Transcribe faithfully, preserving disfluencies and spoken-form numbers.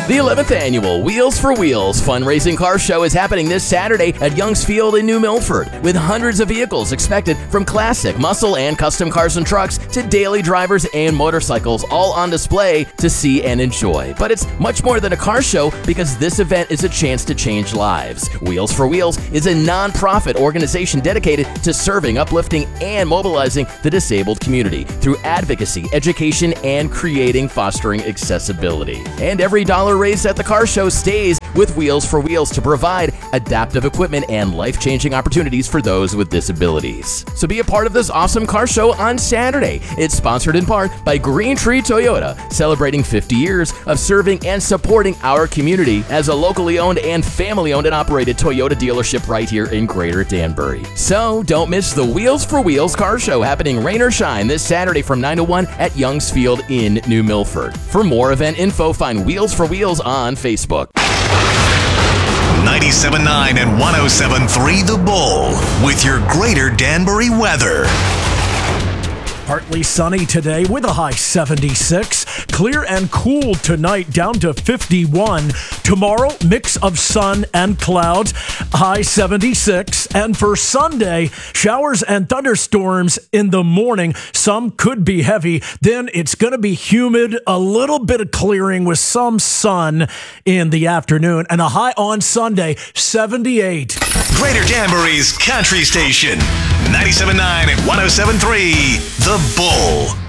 The eleventh annual Wheels for Wheels fundraising car show is happening this Saturday at Youngs Field in New Milford, with hundreds of vehicles expected from classic, muscle, and custom cars and trucks to daily drivers and motorcycles, all on display to see and enjoy. But it's much more than a car show, because this event is a chance to change lives. Wheels for Wheels is a non-profit organization dedicated to serving, uplifting, and mobilizing the disabled community through advocacy, education, and creating fostering accessibility. And every dollar raised at the car show stays with Wheels for Wheels to provide adaptive equipment and life-changing opportunities for those with disabilities. So be a part of this awesome car show on Saturday. It's sponsored in part by Green Tree Toyota, celebrating fifty years of serving and supporting our community as a locally owned and family-owned and operated Toyota dealership right here in Greater Danbury. So don't miss the Wheels for Wheels car show happening rain or shine this Saturday from nine to one at Youngs Field in New Milford. For more event info, find Wheels for Wheels on Facebook. ninety-seven point nine and one oh seven point three The Bull with your Greater Danbury weather. Partly sunny today with a high seventy-six. Clear and cool tonight, down to fifty-one. Tomorrow, mix of sun and clouds, high seventy-six. And for Sunday, showers and thunderstorms in the morning. Some could be heavy. Then it's going to be humid, a little bit of clearing with some sun in the afternoon. And a high on Sunday, seventy-eight. Greater Danbury's Country Station, ninety-seven point nine and one oh seven point three The Bull.